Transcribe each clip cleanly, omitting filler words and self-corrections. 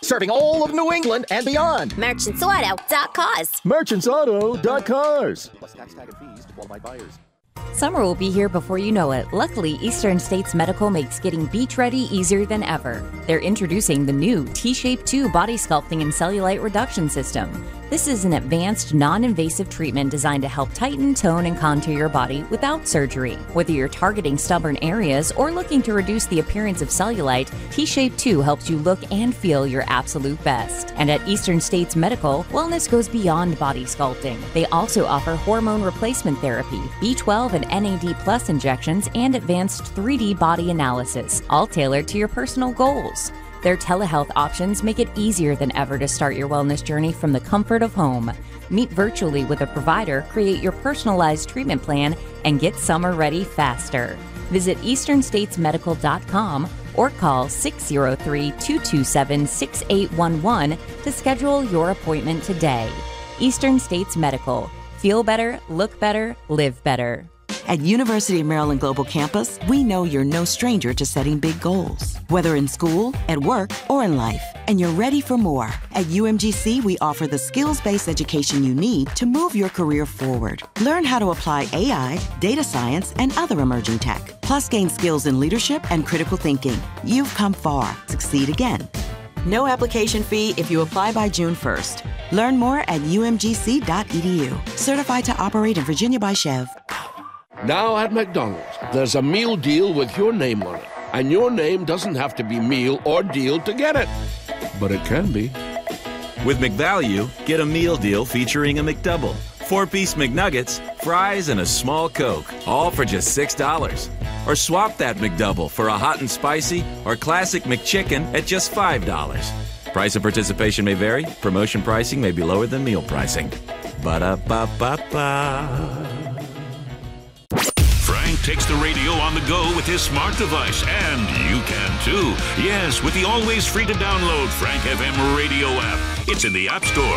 Serving all of New England and beyond. MerchantsAuto.cars. MerchantsAuto.cars. Plus tax, tag, and fees to qualified buyers. Summer will be here before you know it. Luckily, Eastern States Medical makes getting beach ready easier than ever. They're introducing the new T-Shape 2 body sculpting and cellulite reduction system. This is an advanced, non-invasive treatment designed to help tighten, tone, and contour your body without surgery. Whether you're targeting stubborn areas or looking to reduce the appearance of cellulite, T-Shape 2 helps you look and feel your absolute best. And at Eastern States Medical, wellness goes beyond body sculpting. They also offer hormone replacement therapy, B12 and NAD Plus injections, and advanced 3D body analysis, all tailored to your personal goals. Their telehealth options make it easier than ever to start your wellness journey from the comfort of home. Meet virtually with a provider, create your personalized treatment plan, and get summer ready faster. Visit easternstatesmedical.com or call 603-227-6811 to schedule your appointment today. Eastern States Medical. Feel better, look better, live better. At University of Maryland Global Campus, we know you're no stranger to setting big goals, whether in school, at work, or in life, and you're ready for more. At UMGC, we offer the skills-based education you need to move your career forward. Learn how to apply AI, data science, and other emerging tech, plus gain skills in leadership and critical thinking. You've come far. Succeed again. No application fee if you apply by June 1st. Learn more at umgc.edu. Certified to operate in Virginia by Chev. Now at McDonald's, there's a meal deal with your name on it. And your name doesn't have to be meal or deal to get it. But it can be. With McValue, get a meal deal featuring a McDouble, 4-piece McNuggets, fries, and a small Coke, all for just $6. Or swap that McDouble for a hot and spicy or classic McChicken at just $5. Price of participation may vary. Promotion pricing may be lower than meal pricing. Ba-da-ba-ba-ba. Frank takes the radio on the go with his smart device, and you can too. Yes, with the always free to download Frank FM radio app. It's in the App Store.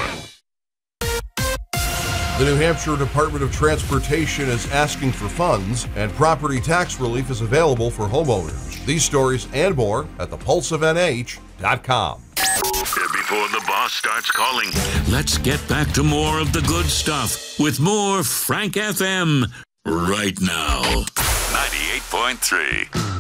The New Hampshire Department of Transportation is asking for funds, and property tax relief is available for homeowners. These stories and more at thepulseofnh.com. Before the boss starts calling, let's get back to more of the good stuff with more Frank FM right now. 98.3.